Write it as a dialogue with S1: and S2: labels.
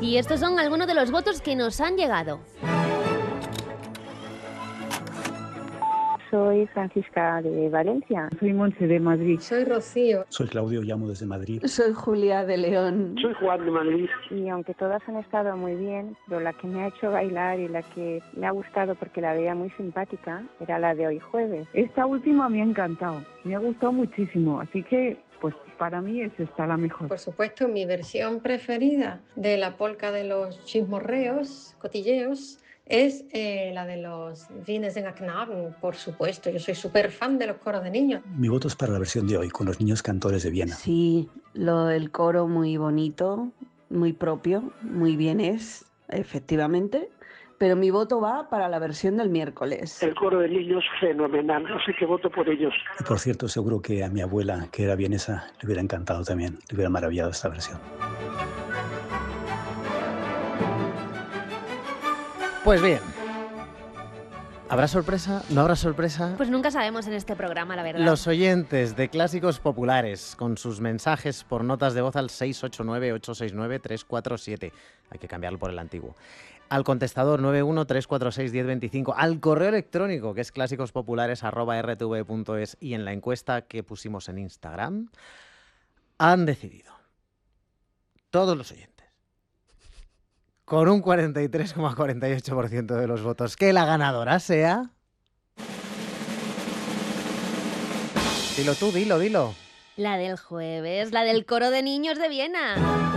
S1: Y estos son algunos de los votos que nos han llegado.
S2: Soy Francisca de Valencia.
S3: Soy Monse de Madrid.
S4: Soy Rocío.
S5: Soy Claudio, llamo desde Madrid.
S6: Soy Julia de León.
S7: Soy Juan de Madrid.
S2: Y aunque todas han estado muy bien, pero la que me ha hecho bailar y la que me ha gustado porque la veía muy simpática era la de hoy jueves.
S3: Esta última me ha encantado, me ha gustado muchísimo, así que pues para mí es esta la mejor.
S4: Por supuesto, mi versión preferida de la polca de los chismorreos, cotilleos, es la de los Wienes en Knaben, por supuesto. Yo soy súper fan de los coros de niños.
S5: Mi voto es para la versión de hoy, con los niños cantores de Viena.
S6: Sí, el coro muy bonito, muy propio, muy bien es, efectivamente. Pero mi voto va para la versión del miércoles.
S7: El coro de niños fenomenal, así que voto por ellos.
S5: Y por cierto, seguro que a mi abuela, que era vienesa, le hubiera encantado también, le hubiera maravillado esta versión.
S8: Pues bien, ¿habrá sorpresa? ¿No habrá sorpresa?
S1: Pues nunca sabemos en este programa, la verdad.
S8: Los oyentes de Clásicos Populares, con sus mensajes por notas de voz al 689-869-347. Hay que cambiarlo por el antiguo. Al contestador 913461025, al correo electrónico que es clásicospopulares@rtv.es y en la encuesta que pusimos en Instagram, han decidido todos los oyentes, con un 43,48% de los votos, que la ganadora sea... Dilo tú, dilo.
S1: La del jueves, la del coro de niños de Viena.